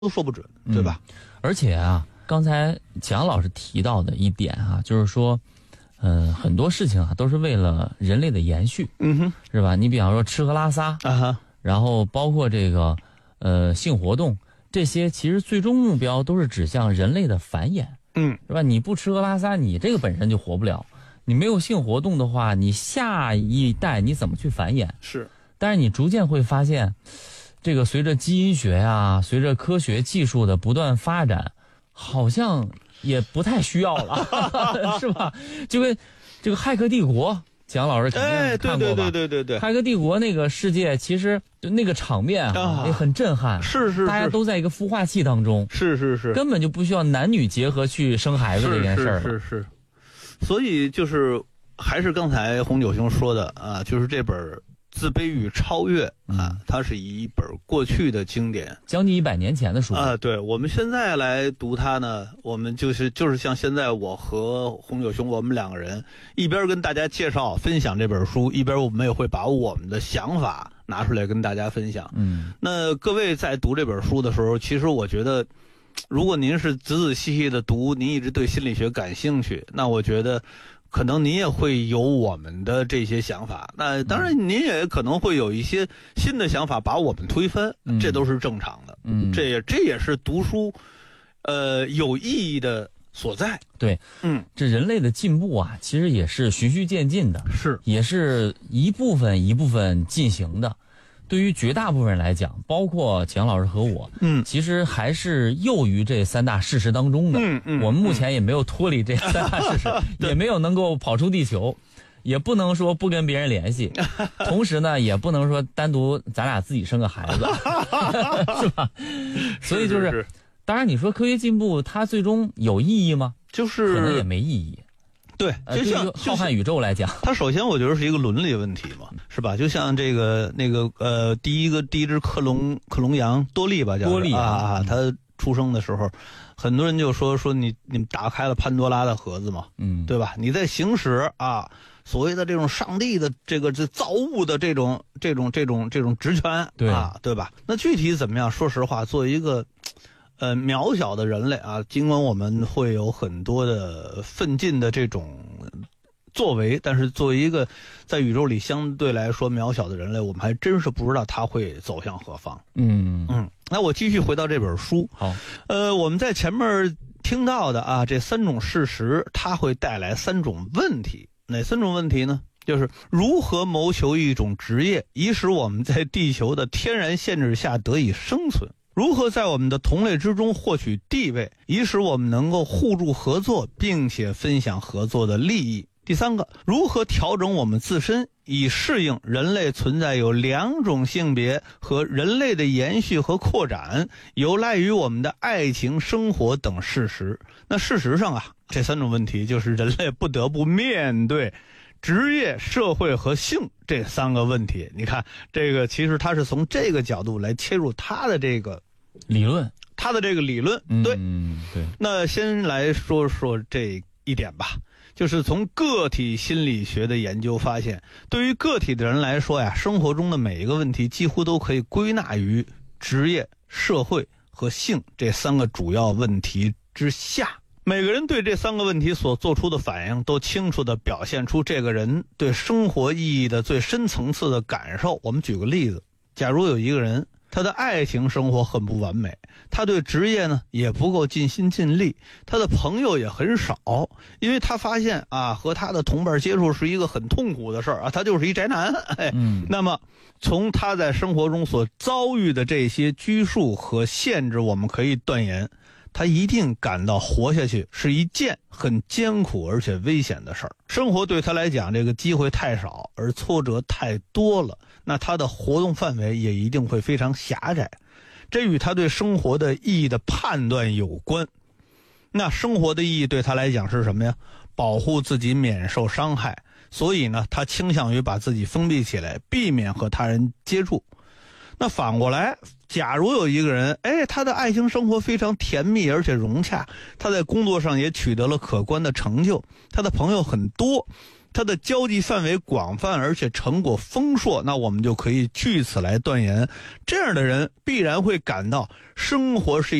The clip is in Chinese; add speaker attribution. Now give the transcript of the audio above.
Speaker 1: 都说不准，对吧？
Speaker 2: 而且啊，刚才蒋老师提到的一点啊，就是说，很多事情啊都是为了人类的延续，是吧？你比方说吃喝拉撒然后包括这个性活动，这些其实最终目标都是指向人类的繁衍，是吧？你不吃喝拉撒，你这个本身就活不了。你没有性活动的话，你下一代你怎么去繁衍？
Speaker 1: 是，
Speaker 2: 但是你逐渐会发现，这个随着基因学啊，随着科学技术的不断发展，好像也不太需要了，是吧？就跟这个《骇客帝国》，蒋老师肯定看过吧？
Speaker 1: 对，《
Speaker 2: 骇客帝国》那个世界，其实那个场面啊，也很震撼。
Speaker 1: 是，
Speaker 2: 大家都在一个孵化器当中，
Speaker 1: 是，
Speaker 2: 根本就不需要男女结合去生孩子这件事儿了。
Speaker 1: 是。所以就是还是刚才红九兄说的啊，就是这本《自卑与超越》啊，它是一本过去的经典，
Speaker 2: 将近100年前的书
Speaker 1: 啊。对，我们现在来读它呢，我们就是像现在我和红九兄我们2个人一边跟大家介绍分享这本书，一边我们也会把我们的想法拿出来跟大家分享。那各位在读这本书的时候，其实我觉得，如果您是仔仔细细的读，您一直对心理学感兴趣，那我觉得可能您也会有我们的这些想法，那当然您也可能会有一些新的想法把我们推翻，这都是正常的。这也是读书有意义的所在。
Speaker 2: 对，这人类的进步啊，其实也是循序渐进的，也是一部分进行的。对于绝大部分人来讲，包括蒋老师和我，其实还是囿于这3大事实当中的。我们目前也没有脱离这3大事实，也没有能够跑出地球，也不能说不跟别人联系，同时呢，也不能说单独咱俩自己生个孩子，是吧？所以就是，当然你说科学进步它最终有意义吗？
Speaker 1: 就是
Speaker 2: 可能也没意义。
Speaker 1: 对，就像
Speaker 2: 浩瀚宇宙来讲，
Speaker 1: 它首先我觉得是一个伦理问题嘛，是吧？就像这个第一只克隆羊多利吧，叫多利啊，它出生的时候，很多人就说你们打开了潘多拉的盒子嘛，对吧？你在行使啊所谓的这种上帝的这造物的这种职权，对吧？那具体怎么样？说实话，作为一个渺小的人类啊，尽管我们会有很多的奋进的这种作为，但是作为一个在宇宙里相对来说渺小的人类，我们还真是不知道他会走向何方。那我继续回到这本书。
Speaker 2: 好，
Speaker 1: 我们在前面听到的啊，这3种事实，它会带来3种问题。哪3种问题呢？就是如何谋求一种职业，以使我们在地球的天然限制下得以生存。如何在我们的同类之中获取地位，以使我们能够互助合作，并且分享合作的利益。第3个，如何调整我们自身，以适应人类存在有2种性别和人类的延续和扩展，有赖于我们的爱情生活等事实。那事实上啊，这3种问题就是人类不得不面对职业、社会和性这3个问题。你看，这个其实他是从这个角度来切入他的这个
Speaker 2: 理论，
Speaker 1: 对。那先来说说这一点吧，就是从个体心理学的研究发现，对于个体的人来说呀，生活中的每一个问题几乎都可以归纳于职业、社会和性这3个主要问题之下。每个人对这3个问题所做出的反应，都清楚地表现出这个人对生活意义的最深层次的感受。我们举个例子，假如有一个人，他的爱情生活很不完美，他对职业呢也不够尽心尽力，他的朋友也很少，因为他发现啊，和他的同伴接触是一个很痛苦的事儿啊，他就是一宅男。那么从他在生活中所遭遇的这些拘束和限制，我们可以断言，他一定感到活下去是一件很艰苦而且危险的事儿。生活对他来讲，这个机会太少，而挫折太多了，那他的活动范围也一定会非常狭窄。这与他对生活的意义的判断有关。那生活的意义对他来讲是什么呀？保护自己免受伤害。所以呢，他倾向于把自己封闭起来，避免和他人接触。那反过来，假如有一个人，他的爱情生活非常甜蜜而且融洽，他在工作上也取得了可观的成就，他的朋友很多， 他的交际范围广泛，而且成果丰硕，那我们就可以据此来断言，这样的人必然会感到生活是